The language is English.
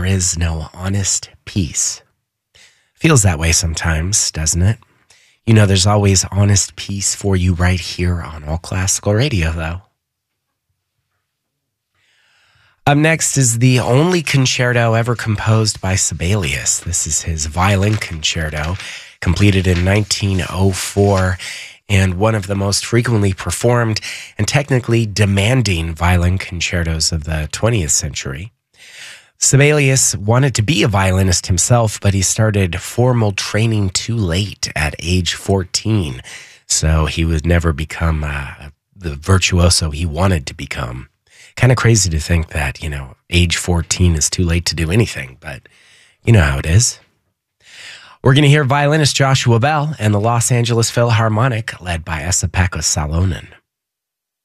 is no honest peace. Feels that way sometimes, doesn't it? You know, there's always honest peace for you right here on All Classical Radio, though. Up next is the only concerto ever composed by Sibelius. This is his violin concerto, completed in 1904, and one of the most frequently performed and technically demanding violin concertos of the 20th century. Sibelius wanted to be a violinist himself, but he started formal training too late at age 14, so he would never become the virtuoso he wanted to become. Kind of crazy to think that, age 14 is too late to do anything, but you know how it is. We're going to hear violinist Joshua Bell and the Los Angeles Philharmonic, led by Esa-Pekka Salonen.